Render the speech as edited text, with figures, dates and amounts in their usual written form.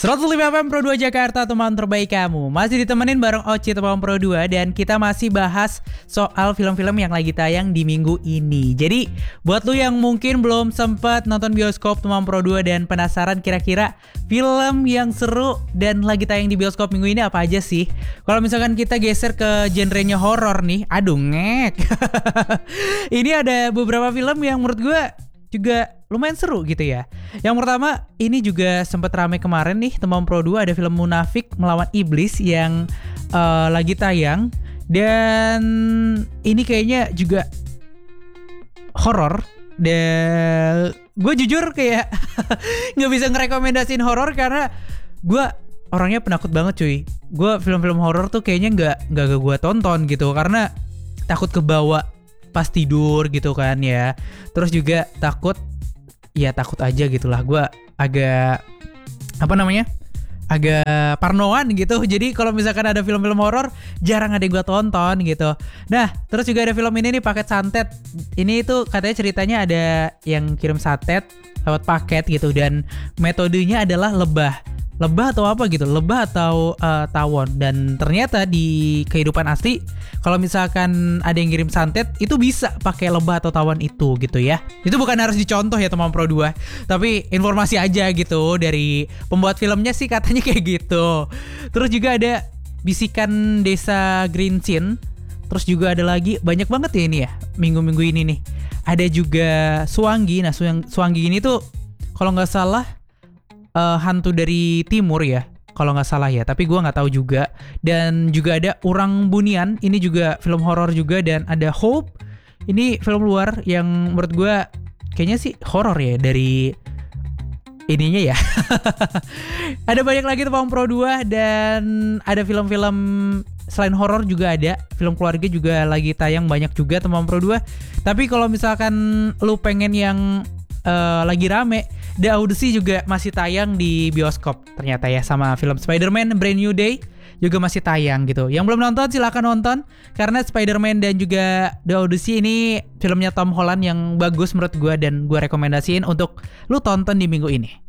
105 FM Pro 2 Jakarta, teman terbaik kamu. Masih ditemenin bareng Oci teman Pro 2. Dan kita masih bahas soal film-film yang lagi tayang di minggu ini. Jadi buat lu yang mungkin belum sempat nonton bioskop teman Pro 2 dan penasaran kira-kira film yang seru dan lagi tayang di bioskop minggu ini apa aja sih? Kalau misalkan kita geser ke genrenya horor nih, aduh ngek. Ini ada beberapa film yang menurut gue juga lumayan seru gitu ya. Yang pertama, ini juga sempat ramai kemarin nih teman Pro 2, ada film Munafik Melawan Iblis yang lagi tayang. Dan ini kayaknya juga horor. Dan gue jujur kayak gak bisa ngerekomendasiin horor karena gue orangnya penakut banget cuy. Gue film-film horor tuh kayaknya gak gue tonton gitu karena takut kebawa pas tidur gitu kan ya. Terus juga takut aja gitulah. Gue agak agak parnoan gitu. Jadi kalau misalkan ada film-film horor jarang ada gue tonton gitu. Nah, terus juga ada film ini nih, paket santet. Ini tuh katanya ceritanya ada yang kirim santet lewat paket gitu, dan metodenya adalah lebah atau apa gitu, lebah atau tawon. Dan ternyata di kehidupan asli kalau misalkan ada yang ngirim santet itu bisa pakai lebah atau tawon itu gitu ya. Itu bukan harus dicontoh ya teman Pro 2, tapi informasi aja gitu dari pembuat filmnya sih katanya kayak gitu. Terus juga ada Bisikan Desa Green Scene. Terus juga ada lagi banyak banget ya ini ya minggu-minggu ini nih. Ada juga Suanggi. Nah, Suanggi ini tuh kalau nggak salah hantu dari timur ya, kalau nggak salah ya, tapi gue nggak tahu juga. Dan juga ada Urang Bunian, ini juga film horor juga. Dan ada Hope, ini film luar yang menurut gue kayaknya sih horor ya dari ininya ya. Ada banyak lagi tuh Pro 2, dan ada film-film selain horor juga ada, film keluarga juga lagi tayang banyak juga teman Pro 2. Tapi kalau misalkan lu pengen yang lagi rame, The Odyssey juga masih tayang di bioskop ternyata ya, sama film Spider-Man Brand New Day juga masih tayang gitu. Yang belum nonton silakan nonton, karena Spider-Man dan juga The Odyssey ini filmnya Tom Holland yang bagus menurut gue, dan gue rekomendasiin untuk lu tonton di minggu ini.